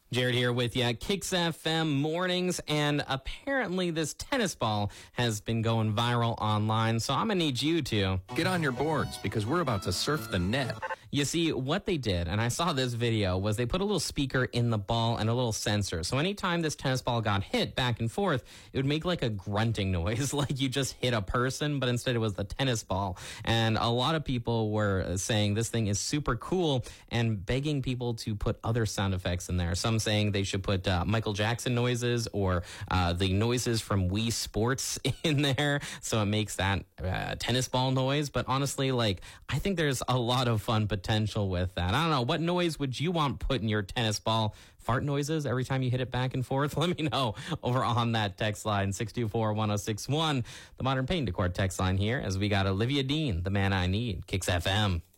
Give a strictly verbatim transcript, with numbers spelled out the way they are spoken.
Jared here with you, Kicks F M mornings, and apparently this tennis ball has been going viral online, so I'm going to need you to get on your boards because we're about to surf the net. You see, what they did, and I saw this video, was they put a little speaker in the ball and a little sensor. So anytime this tennis ball got hit back and forth, it would make like a grunting noise, like you just hit a person, but instead it was the tennis ball. And a lot of people were saying this thing is super cool and begging people to put other sound effects in there. Some saying they should put uh, Michael Jackson noises or uh, the noises from Wii Sports in there, so it makes that uh, tennis ball noise. But honestly, like, I think there's a lot of fun potential with that. I don't know. What noise would you want put in your tennis ball? Fart noises every time you hit it back and forth? Let me know over on that text line, six two four, one oh six one. The Modern Paint Decor text line here, as we got Olivia Dean, The Man I Need, Kicks F M.